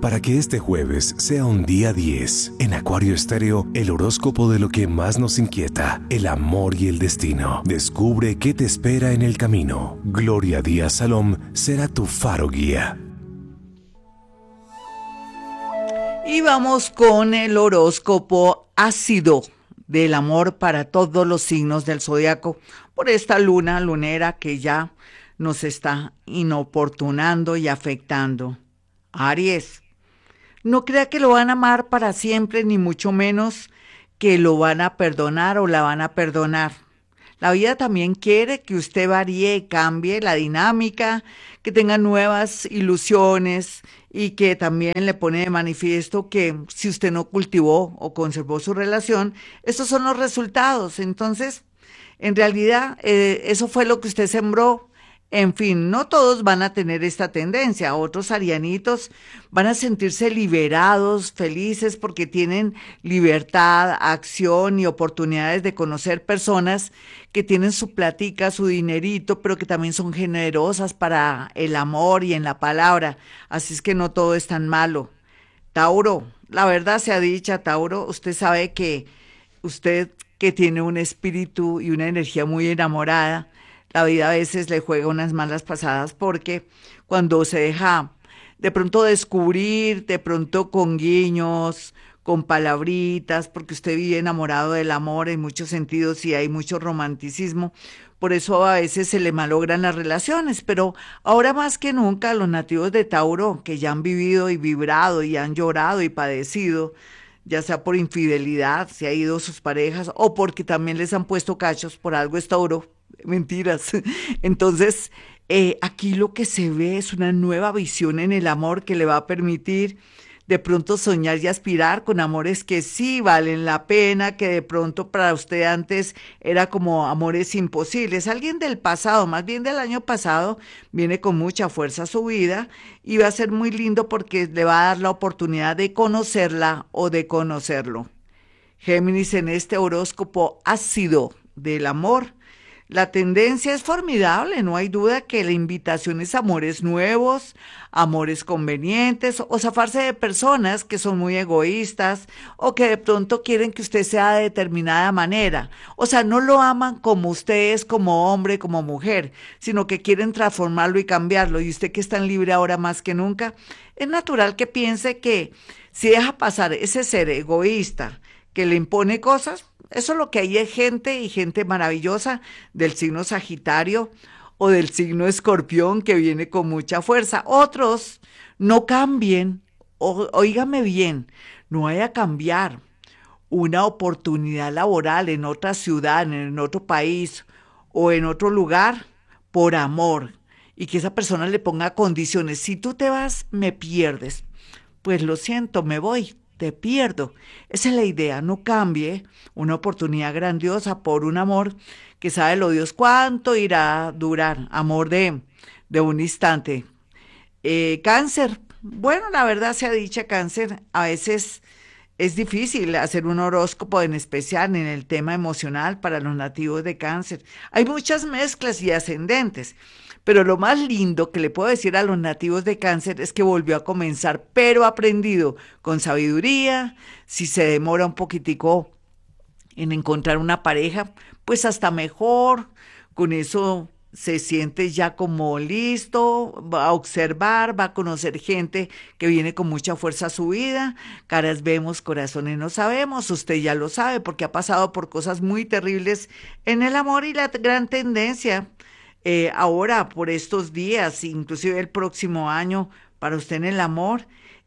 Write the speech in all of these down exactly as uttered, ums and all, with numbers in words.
para que este jueves sea un día diez. En Acuario Estéreo, el horóscopo de lo que más nos inquieta, el amor y el destino. Descubre qué te espera en el camino. Gloria Díaz Salom será tu faro guía. Y vamos con el horóscopo ácido del amor para todos los signos del zodiaco por esta luna lunera que ya nos está inoportunando y afectando. Aries, no crea que lo van a amar para siempre, ni mucho menos que lo van a perdonar o la van a perdonar. La vida también quiere que usted varíe, cambie la dinámica, que tenga nuevas ilusiones y que también le pone de manifiesto que si usted no cultivó o conservó su relación, estos son los resultados. Entonces, en realidad, eh, eso fue lo que usted sembró. En fin, no todos van a tener esta tendencia, otros arianitos van a sentirse liberados, felices porque tienen libertad, acción y oportunidades de conocer personas que tienen su platica, su dinerito, pero que también son generosas para el amor y en la palabra, así es que no todo es tan malo. Tauro, la verdad sea dicha, Tauro, usted sabe que usted que tiene un espíritu y una energía muy enamorada, la vida a veces le juega unas malas pasadas porque cuando se deja de pronto descubrir, de pronto con guiños, con palabritas, porque usted vive enamorado del amor en muchos sentidos y hay mucho romanticismo, por eso a veces se le malogran las relaciones, pero ahora más que nunca los nativos de Tauro, que ya han vivido y vibrado y han llorado y padecido, ya sea por infidelidad, se ha ido sus parejas, o porque también les han puesto cachos, por algo es Tauro, mentiras. Entonces, eh, aquí lo que se ve es una nueva visión en el amor que le va a permitir de pronto soñar y aspirar con amores que sí valen la pena, que de pronto para usted antes era como amores imposibles. Alguien del pasado, más bien del año pasado, viene con mucha fuerza a su vida y va a ser muy lindo porque le va a dar la oportunidad de conocerla o de conocerlo. Géminis, en este horóscopo ácido del amor, la tendencia es formidable, no hay duda que la invitación es amores nuevos, amores convenientes o zafarse de personas que son muy egoístas o que de pronto quieren que usted sea de determinada manera. O sea, no lo aman como usted es, como hombre, como mujer, sino que quieren transformarlo y cambiarlo. Y usted que es tan libre ahora más que nunca, es natural que piense que si deja pasar ese ser egoísta que le impone cosas, eso es lo que hay, es gente y gente maravillosa del signo Sagitario o del signo Escorpión que viene con mucha fuerza. Otros no cambien, o, oígame bien, no vaya a cambiar una oportunidad laboral en otra ciudad, en otro país o en otro lugar por amor y que esa persona le ponga condiciones. Si tú te vas, me pierdes. Pues lo siento, me voy. Te pierdo. Esa es la idea, no cambie una oportunidad grandiosa por un amor que sabe lo Dios cuánto irá a durar, amor de, de un instante. Eh, cáncer, bueno, la verdad sea dicha, cáncer, a veces es difícil hacer un horóscopo en especial en el tema emocional para los nativos de cáncer. Hay muchas mezclas y ascendentes. Pero lo más lindo que le puedo decir a los nativos de cáncer es que volvió a comenzar, pero aprendido con sabiduría. Si se demora un poquitico en encontrar una pareja, pues hasta mejor. Con eso se siente ya como listo, va a observar, va a conocer gente que viene con mucha fuerza a su vida. Caras vemos, corazones no sabemos. Usted ya lo sabe porque ha pasado por cosas muy terribles en el amor y la gran tendencia. Eh, ahora, por estos días, inclusive el próximo año, para usted en el amor,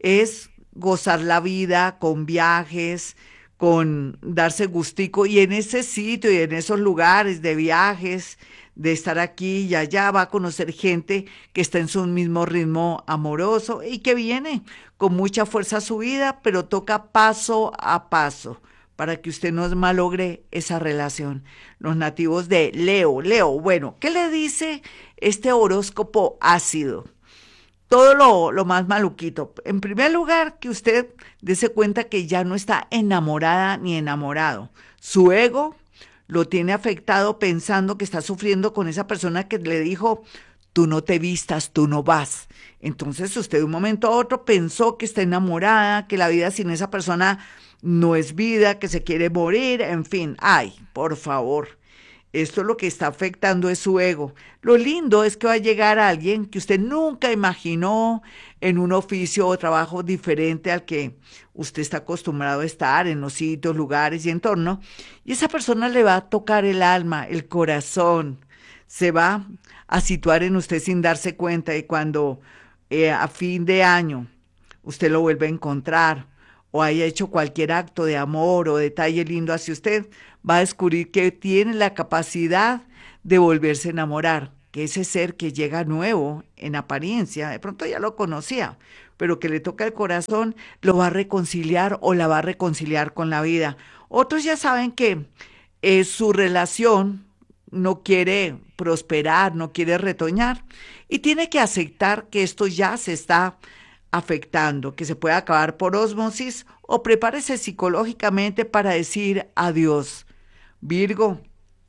es gozar la vida con viajes, con darse gustico, y en ese sitio y en esos lugares de viajes, de estar aquí y allá, va a conocer gente que está en su mismo ritmo amoroso y que viene con mucha fuerza a su vida, pero toca paso a paso para que usted no malogre esa relación. Los nativos de Leo, Leo, bueno, ¿qué le dice este horóscopo ácido? Todo lo, lo más maluquito. En primer lugar, que usted dése cuenta que ya no está enamorada ni enamorado. Su ego lo tiene afectado pensando que está sufriendo con esa persona que le dijo tú no te vistas, tú no vas. Entonces usted de un momento a otro pensó que está enamorada, que la vida sin esa persona no es vida, que se quiere morir, en fin, ay, por favor. Esto lo que está afectando es su ego. Lo lindo es que va a llegar alguien que usted nunca imaginó en un oficio o trabajo diferente al que usted está acostumbrado a estar en los sitios, lugares y entorno. Y esa persona le va a tocar el alma, el corazón. Se va a situar en usted sin darse cuenta y cuando eh, a fin de año usted lo vuelve a encontrar o haya hecho cualquier acto de amor o detalle lindo hacia usted, va a descubrir que tiene la capacidad de volverse a enamorar, que ese ser que llega nuevo en apariencia, de pronto ya lo conocía, pero que le toca el corazón, lo va a reconciliar o la va a reconciliar con la vida. Otros ya saben que eh, su relación no quiere prosperar, no quiere retoñar y tiene que aceptar que esto ya se está afectando, que se puede acabar por ósmosis o prepárese psicológicamente para decir adiós. Virgo,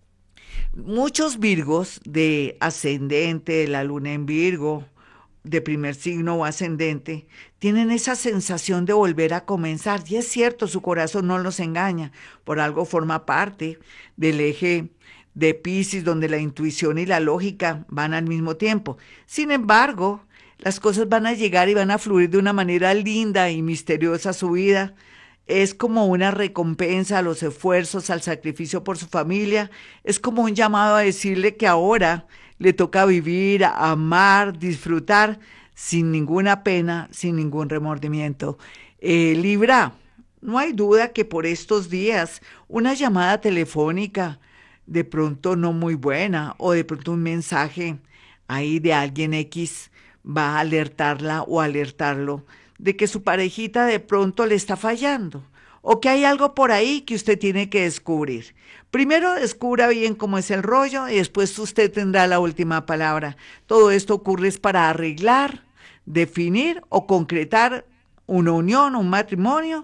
muchos Virgos de ascendente, de la luna en Virgo, de primer signo o ascendente, tienen esa sensación de volver a comenzar. Y es cierto, su corazón no los engaña, por algo forma parte del eje de Piscis, donde la intuición y la lógica van al mismo tiempo. Sin embargo, las cosas van a llegar y van a fluir de una manera linda y misteriosa a su vida. Es como una recompensa a los esfuerzos, al sacrificio por su familia. Es como un llamado a decirle que ahora le toca vivir, amar, disfrutar sin ninguna pena, sin ningún remordimiento. Eh, Libra, no hay duda que por estos días una llamada telefónica, de pronto no muy buena, o de pronto un mensaje ahí de alguien X, va a alertarla o alertarlo de que su parejita de pronto le está fallando o que hay algo por ahí que usted tiene que descubrir. Primero descubra bien cómo es el rollo y después usted tendrá la última palabra. Todo esto ocurre es para arreglar, definir o concretar una unión, un matrimonio,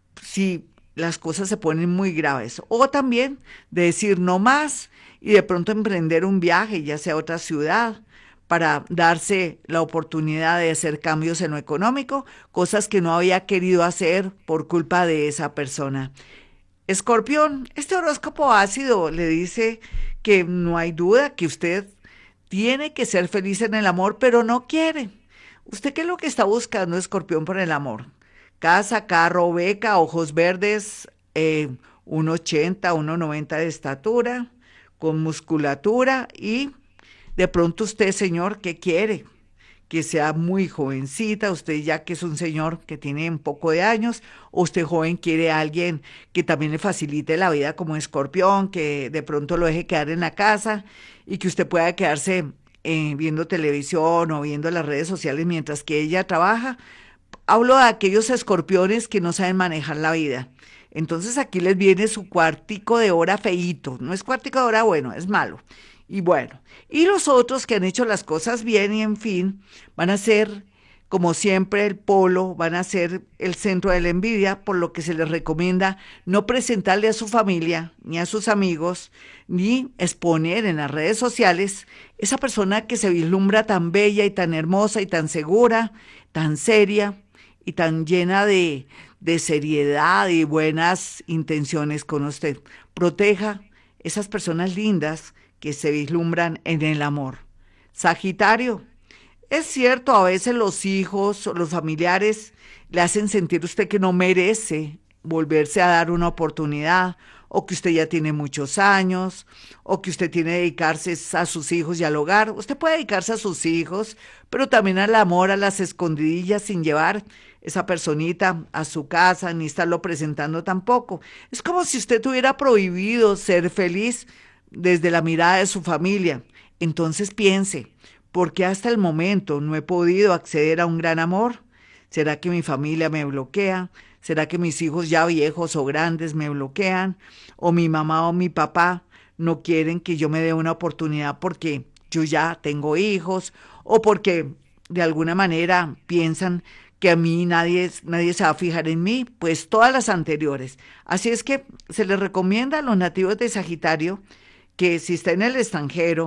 si las cosas se ponen muy graves. O también de decir no más y de pronto emprender un viaje, ya sea a otra ciudad, para darse la oportunidad de hacer cambios en lo económico, cosas que no había querido hacer por culpa de esa persona. Escorpión, este horóscopo ácido le dice que no hay duda que usted tiene que ser feliz en el amor, pero no quiere. ¿Usted qué es lo que está buscando, Escorpión, por el amor? Casa, carro, beca, ojos verdes, eh, uno ochenta, uno noventa de estatura, con musculatura y de pronto usted, señor, ¿qué quiere? Que sea muy jovencita, usted ya que es un señor que tiene un poco de años, o usted joven quiere a alguien que también le facilite la vida como Escorpión, que de pronto lo deje quedar en la casa y que usted pueda quedarse eh, viendo televisión o viendo las redes sociales mientras que ella trabaja. Hablo de aquellos escorpiones que no saben manejar la vida. Entonces aquí les viene su cuartico de hora feíto, no es cuartico de hora bueno, es malo. Y bueno, y los otros que han hecho las cosas bien y en fin, van a ser, como siempre, el polo, van a ser el centro de la envidia, por lo que se les recomienda no presentarle a su familia, ni a sus amigos, ni exponer en las redes sociales esa persona que se vislumbra tan bella y tan hermosa y tan segura, tan seria y tan llena de, de seriedad y buenas intenciones con usted. Proteja esas personas lindas que se vislumbran en el amor. Sagitario, es cierto, a veces los hijos o los familiares le hacen sentir usted que no merece volverse a dar una oportunidad, o que usted ya tiene muchos años, o que usted tiene que dedicarse a sus hijos y al hogar. Usted puede dedicarse a sus hijos, pero también al amor, a las escondidillas, sin llevar esa personita a su casa, ni estarlo presentando tampoco. Es como si usted tuviera prohibido ser feliz desde la mirada de su familia. Entonces piense, ¿por qué hasta el momento no he podido acceder a un gran amor? ¿Será que mi familia me bloquea? ¿Será que mis hijos ya viejos o grandes me bloquean? ¿O mi mamá o mi papá no quieren que yo me dé una oportunidad porque yo ya tengo hijos? ¿O porque de alguna manera piensan que a mí nadie, nadie se va a fijar en mí? Pues todas las anteriores. Así es que se les recomienda a los nativos de Sagitario que si está en el extranjero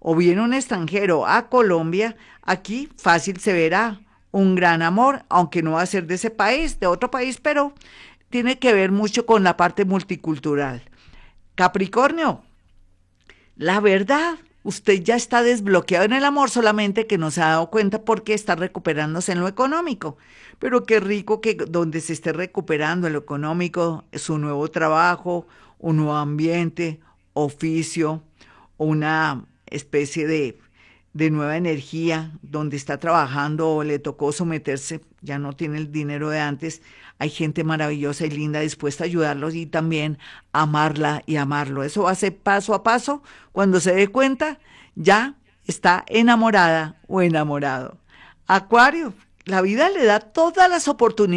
o viene un extranjero a Colombia, aquí fácil se verá un gran amor, aunque no va a ser de ese país, de otro país, pero tiene que ver mucho con la parte multicultural. Capricornio, la verdad, usted ya está desbloqueado en el amor, solamente que no se ha dado cuenta porque está recuperándose en lo económico. Pero qué rico que donde se esté recuperando en lo económico, su nuevo trabajo, un nuevo ambiente, oficio, una especie de, de nueva energía, donde está trabajando o le tocó someterse, ya no tiene el dinero de antes. Hay gente maravillosa y linda dispuesta a ayudarlos y también amarla y amarlo. Eso va a ser paso a paso. Cuando se dé cuenta, ya está enamorada o enamorado. Acuario, la vida le da todas las oportunidades